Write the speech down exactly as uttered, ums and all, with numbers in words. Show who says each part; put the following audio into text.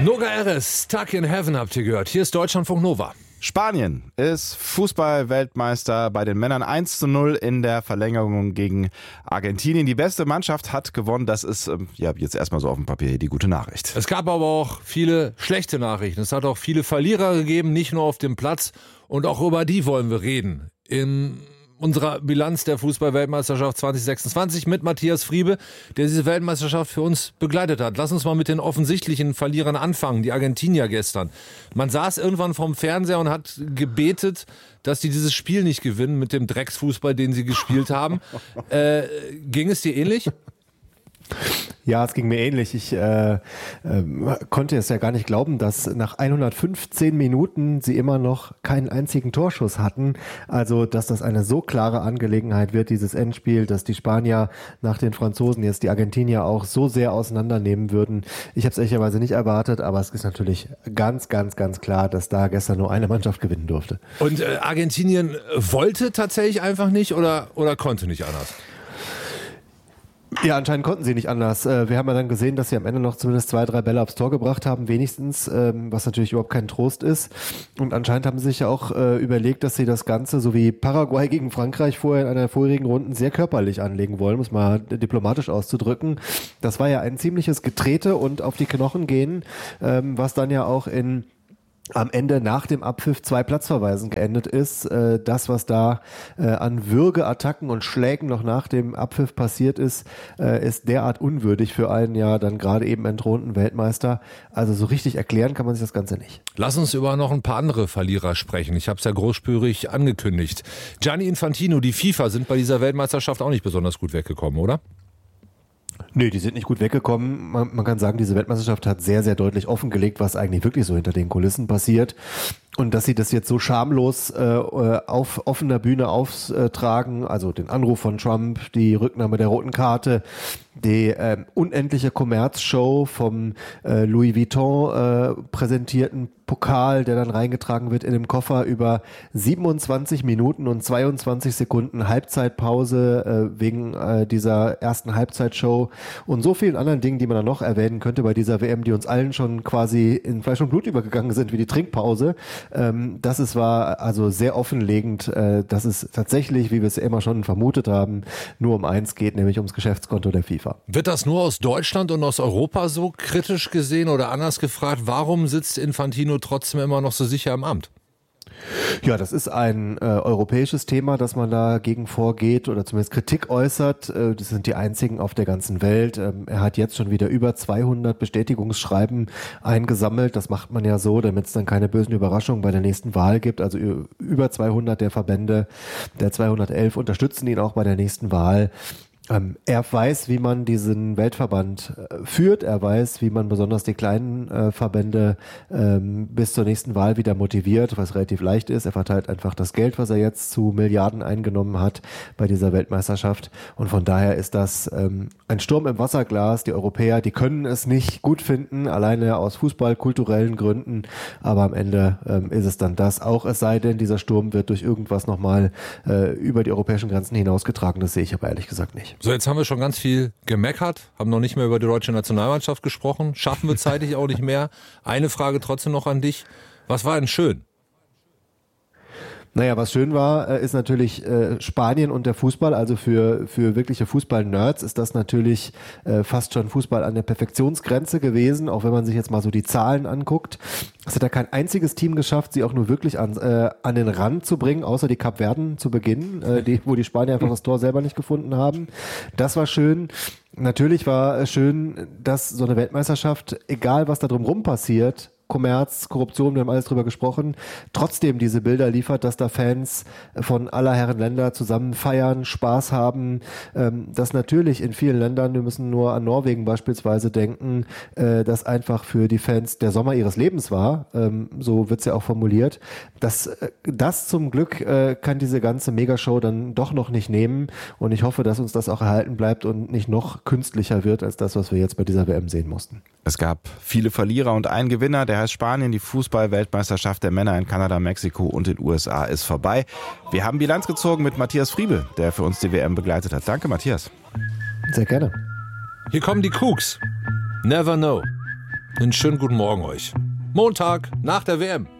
Speaker 1: Noga Erez, Stuck in Heaven habt ihr gehört. Hier ist Deutschlandfunk Nova.
Speaker 2: Spanien ist Fußball-Weltmeister bei den Männern eins zu null in der Verlängerung gegen Argentinien. Die beste Mannschaft hat gewonnen. Das ist ja jetzt erstmal so auf dem Papier die gute Nachricht.
Speaker 1: Es gab aber auch viele schlechte Nachrichten. Es hat auch viele Verlierer gegeben, nicht nur auf dem Platz. Und auch über die wollen wir reden. In unserer Bilanz der Fußball-Weltmeisterschaft zwanzig sechsundzwanzig mit Matthias Friebe, der diese Weltmeisterschaft für uns begleitet hat. Lass uns mal mit den offensichtlichen Verlierern anfangen, die Argentinier gestern. Man saß irgendwann vorm Fernseher und hat gebetet, dass die dieses Spiel nicht gewinnen mit dem Drecksfußball, den sie gespielt haben. Äh, ging es dir ähnlich?
Speaker 3: Ja, es ging mir ähnlich. Ich äh, äh, konnte es ja gar nicht glauben, dass nach hundertfünfzehn Minuten sie immer noch keinen einzigen Torschuss hatten. Also, dass das eine so klare Angelegenheit wird, dieses Endspiel, dass die Spanier nach den Franzosen jetzt die Argentinier auch so sehr auseinandernehmen würden. Ich habe es ehrlicherweise nicht erwartet, aber es ist natürlich ganz, ganz, ganz klar, dass da gestern nur eine Mannschaft gewinnen durfte.
Speaker 1: Und äh, Argentinien wollte tatsächlich einfach nicht oder, oder konnte nicht anders?
Speaker 3: Ja, anscheinend konnten sie nicht anders. Wir haben ja dann gesehen, dass sie am Ende noch zumindest zwei, drei Bälle aufs Tor gebracht haben, wenigstens, was natürlich überhaupt kein Trost ist. Und anscheinend haben sie sich ja auch überlegt, dass sie das Ganze, so wie Paraguay gegen Frankreich vorher in einer vorherigen Runde, sehr körperlich anlegen wollen, um es mal diplomatisch auszudrücken. Das war ja ein ziemliches Getrete und auf die Knochen gehen, was dann ja auch in am Ende nach dem Abpfiff zwei Platzverweisen geendet ist. Äh, das, was da äh, an Würgeattacken und Schlägen noch nach dem Abpfiff passiert ist, äh, ist derart unwürdig für einen ja dann gerade eben entthronten Weltmeister. Also so richtig erklären kann man sich das Ganze nicht.
Speaker 1: Lass uns über noch ein paar andere Verlierer sprechen. Ich habe es ja großspurig angekündigt. Gianni Infantino, die FIFA sind bei dieser Weltmeisterschaft auch nicht besonders gut weggekommen, oder?
Speaker 3: Nee, die sind nicht gut weggekommen. Man, man kann sagen, diese Weltmeisterschaft hat sehr, sehr deutlich offengelegt, was eigentlich wirklich so hinter den Kulissen passiert. Und dass sie das jetzt so schamlos äh, auf offener Bühne auftragen, also den Anruf von Trump, die Rücknahme der roten Karte, die äh, unendliche Kommerzshow vom äh, Louis Vuitton äh, präsentierten Pokal, der dann reingetragen wird in dem Koffer über siebenundzwanzig Minuten und zweiundzwanzig Sekunden Halbzeitpause äh, wegen äh, dieser ersten Halbzeitshow und so vielen anderen Dingen, die man dann noch erwähnen könnte bei dieser W M, die uns allen schon quasi in Fleisch und Blut übergegangen sind, wie die Trinkpause. Ähm, das ist, war also sehr offenlegend, äh, dass es tatsächlich, wie wir es immer schon vermutet haben, nur um eins geht, nämlich ums Geschäftskonto der FIFA.
Speaker 1: Wird das nur aus Deutschland und aus Europa so kritisch gesehen oder anders gefragt, warum sitzt Infantino trotzdem immer noch so sicher im Amt?
Speaker 3: Ja, das ist ein äh, europäisches Thema, dass man dagegen vorgeht oder zumindest Kritik äußert. Äh, das sind die einzigen auf der ganzen Welt. Ähm, er hat jetzt schon wieder über zweihundert Bestätigungsschreiben eingesammelt. Das macht man ja so, damit es dann keine bösen Überraschungen bei der nächsten Wahl gibt. Also über zweihundert der Verbände, der zweihundertelf unterstützen ihn auch bei der nächsten Wahl. Ähm, er weiß, wie man diesen Weltverband äh, führt. Er weiß, wie man besonders die kleinen äh, Verbände ähm, bis zur nächsten Wahl wieder motiviert, was relativ leicht ist. Er verteilt einfach das Geld, was er jetzt zu Milliarden eingenommen hat bei dieser Weltmeisterschaft. Und von daher ist das ähm, ein Sturm im Wasserglas. Die Europäer, die können es nicht gut finden, alleine aus fußballkulturellen Gründen. Aber am Ende ähm, ist es dann das. Auch es sei denn, dieser Sturm wird durch irgendwas nochmal äh, über die europäischen Grenzen hinausgetragen. Das sehe ich aber ehrlich gesagt nicht.
Speaker 1: So, jetzt haben wir schon ganz viel gemeckert, haben noch nicht mehr über die deutsche Nationalmannschaft gesprochen, schaffen wir zeitlich auch nicht mehr. Eine Frage trotzdem noch an dich. Was war denn schön?
Speaker 3: Naja, was schön war, ist natürlich äh, Spanien und der Fußball. Also für für wirkliche Fußball-Nerds ist das natürlich äh, fast schon Fußball an der Perfektionsgrenze gewesen, auch wenn man sich jetzt mal so die Zahlen anguckt. Es hat ja kein einziges Team geschafft, sie auch nur wirklich an, äh, an den Rand zu bringen, außer die Kapverden zu Beginn, äh, die, wo die Spanier einfach das Tor selber nicht gefunden haben. Das war schön. Natürlich war schön, dass so eine Weltmeisterschaft, egal was da drumherum passiert, Kommerz, Korruption, wir haben alles drüber gesprochen, trotzdem diese Bilder liefert, dass da Fans von aller Herren Länder zusammen feiern, Spaß haben, ähm, dass natürlich in vielen Ländern, wir müssen nur an Norwegen beispielsweise denken, äh, dass einfach für die Fans der Sommer ihres Lebens war, ähm, so wird's ja auch formuliert. Das, äh, das zum Glück äh, kann diese ganze Megashow dann doch noch nicht nehmen und ich hoffe, dass uns das auch erhalten bleibt und nicht noch künstlicher wird als das, was wir jetzt bei dieser W M sehen mussten.
Speaker 2: Es gab viele Verlierer und einen Gewinner, der heißt Spanien. Die Fußball-Weltmeisterschaft der Männer in Kanada, Mexiko und den U S A ist vorbei. Wir haben Bilanz gezogen mit Matthias Friebe, der für uns die W M begleitet hat. Danke, Matthias.
Speaker 3: Sehr gerne.
Speaker 1: Hier kommen die Cougs. Never Know. einen schönen guten Morgen euch. Montag nach der W M.